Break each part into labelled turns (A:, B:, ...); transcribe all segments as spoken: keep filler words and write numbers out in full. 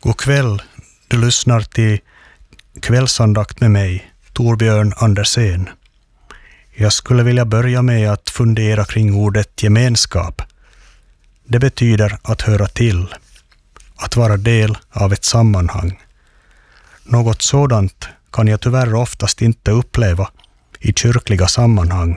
A: God kväll, du lyssnar till kvällsandakt med mig, Torbjörn Andersen. Jag skulle vilja börja med att fundera kring ordet gemenskap. Det betyder att höra till, att vara del av ett sammanhang. Något sådant kan jag tyvärr oftast inte uppleva i kyrkliga sammanhang.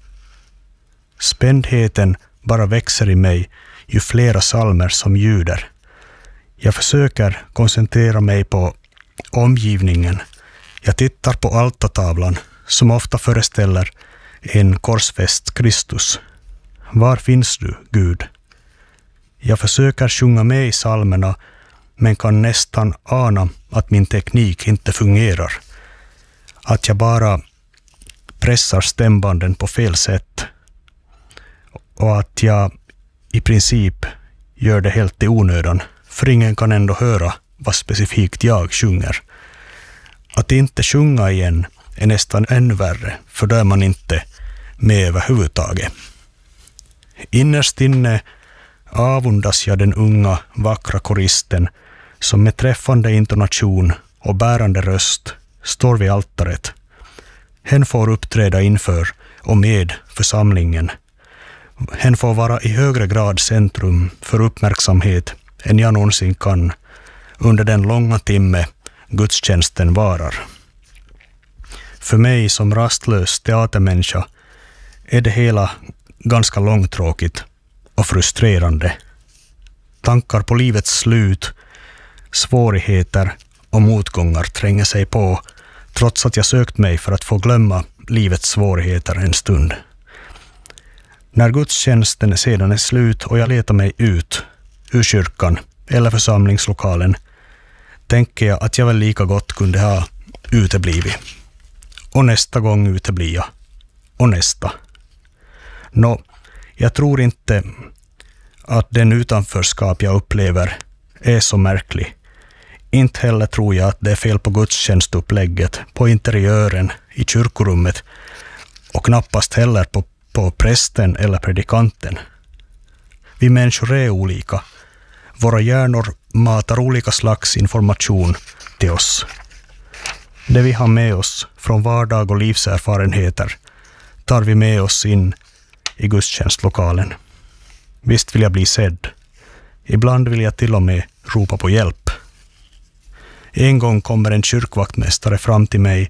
A: Spändheten bara växer i mig ju flera psalmer som ljuder. Jag försöker koncentrera mig på omgivningen. Jag tittar på altartavlan som ofta föreställer en korsfäst Kristus. Var finns du, Gud? Jag försöker sjunga med i psalmerna men kan nästan ana att min teknik inte fungerar. Att jag bara pressar stämbanden på fel sätt. Och att jag i princip gör det helt i onödan. För ingen kan ändå höra vad specifikt jag sjunger. Att inte sjunga igen är nästan ännu värre, för då är man inte med överhuvudtaget. Innerst inne avundas jag den unga, vackra koristen som med träffande intonation och bärande röst står vid altaret. Hen får uppträda inför och med församlingen. Hen får vara i högre grad centrum för uppmärksamhet än jag någonsin kan under den långa timme gudstjänsten varar. För mig som rastlös teatermänniska är det hela ganska långtråkigt och frustrerande. Tankar på livets slut, svårigheter och motgångar tränger sig på trots att jag sökt mig för att få glömma livets svårigheter en stund. När gudstjänsten sedan är slut och jag letar mig ut ur kyrkan eller församlingslokalen tänker jag att jag väl lika gott kunde ha uteblivit. Och nästa gång uteblir jag. Och nästa. Nå, jag tror inte att den utanförskap jag upplever är så märklig. Inte heller tror jag att det är fel på gudstjänstupplägget, på interiören, i kyrkorummet och knappast heller på, på prästen eller predikanten. Vi människor är olika. Våra hjärnor matar olika slags information till oss. Det vi har med oss från vardag och livserfarenheter tar vi med oss in i gudstjänstlokalen. Visst vill jag bli sedd. Ibland vill jag till och med ropa på hjälp. En gång kommer en kyrkvaktmästare fram till mig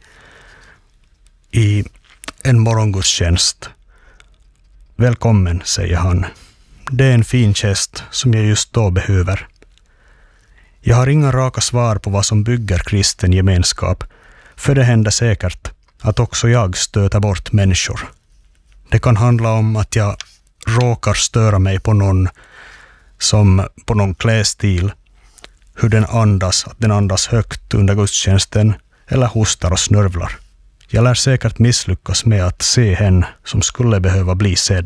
A: i en morgongudstjänst. Välkommen, säger han. Det är en fin gest som jag just då behöver. Jag har inga raka svar på vad som bygger kristen gemenskap, för det händer säkert att också jag stöter bort människor. Det kan handla om att jag råkar störa mig på någon som på någon klädstil, hur den andas, att den andas högt under gudstjänsten eller hostar och snörvlar. Jag lär säkert misslyckas med att se henne som skulle behöva bli sedd.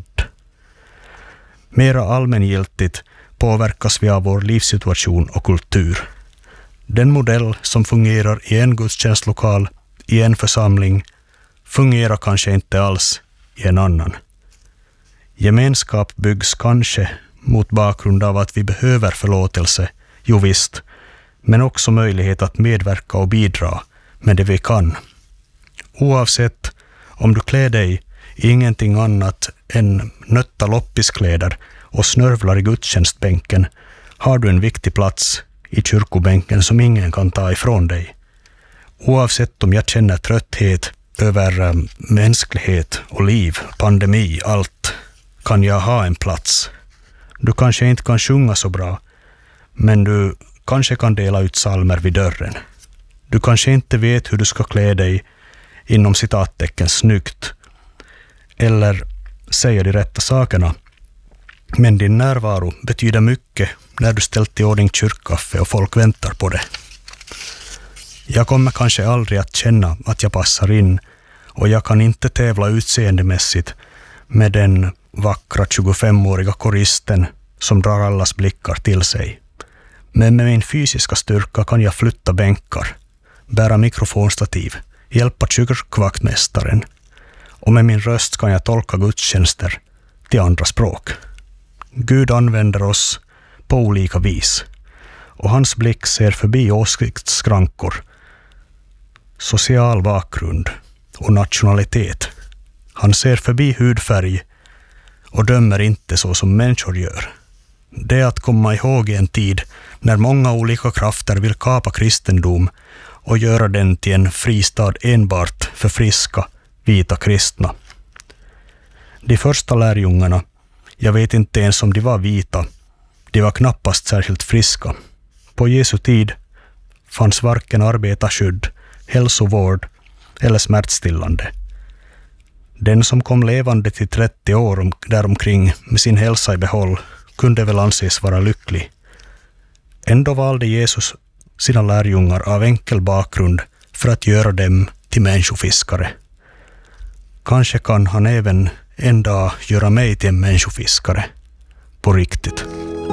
A: Mera allmängiltigt påverkas vi av vår livssituation och kultur. Den modell som fungerar i en gudstjänstlokal, i en församling, fungerar kanske inte alls i en annan. Gemenskap byggs kanske mot bakgrund av att vi behöver förlåtelse, jo visst, men också möjlighet att medverka och bidra med det vi kan. Oavsett om du klär dig i ingenting annat än nötta loppiskläder och snörvlar i gudstjänstbänken har du en viktig plats i kyrkobänken som ingen kan ta ifrån dig. Oavsett om jag känner trötthet över um, mänsklighet och liv, pandemi, allt, kan jag ha en plats. Du kanske inte kan sjunga så bra, men du kanske kan dela ut psalmer vid dörren. Du kanske inte vet hur du ska klä dig inom citattecken snyggt eller säga de rätta sakerna. Men din närvaro betyder mycket när du ställt i ordning kyrkkaffe och folk väntar på det. Jag kommer kanske aldrig att känna att jag passar in och jag kan inte tävla utseendemässigt med den vackra tjugofemåriga koristen som drar allas blickar till sig. Men med min fysiska styrka kan jag flytta bänkar, bära mikrofonstativ, hjälpa kyrkvaktmästaren och med min röst kan jag tolka gudstjänster till andra språk. Gud använder oss på olika vis och hans blick ser förbi åsiktskrankor, social bakgrund och nationalitet. Han ser förbi hudfärg och dömer inte så som människor gör. Det är att komma ihåg i en tid när många olika krafter vill kapa kristendom och göra den till en fristad enbart för friska, vita kristna. De första lärjungarna, jag vet inte ens om de var vita, de var knappast särskilt friska. På Jesu tid fanns varken arbetarskydd, hälsovård eller smärtstillande. Den som kom levande till trettio år däromkring med sin hälsa i behåll kunde väl anses vara lycklig. Ändå valde Jesus sina lärjungar av enkel bakgrund för att göra dem till människofiskare. Kanske kan han även en dag göra mig till en människofiskare. På riktigt.